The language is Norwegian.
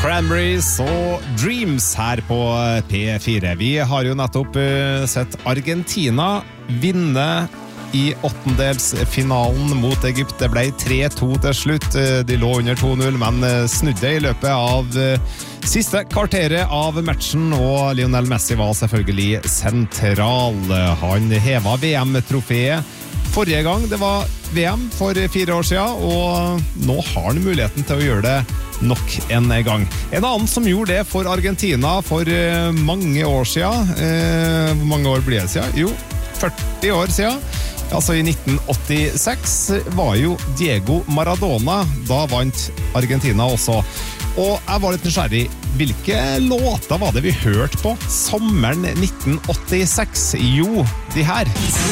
Cranberries og Dreams her på P4. Vi har jo nettopp sett Argentina vinne i åttendelsfinalen mot Egypt. Det ble 3-2 til slutt. De lå under 2-0, men snudde i løpet av siste kvarteret av matchen, og Lionel Messi var selvfølgelig sentral. Han hevet VM-trofeet forrige gang det var VM for 4 år siden, og nå har han muligheten til å gjøre det nok en gang. En annen som gjorde det for Argentina for mange år siden, hvor mange år blir det siden? Jo, 40 år siden. Altså i 1986 var jo Diego Maradona. Da vant Argentina også. Og jeg var litt nysgjerrig. Hvilke låter var det vi hørte på sommeren 1986? Jo, de her.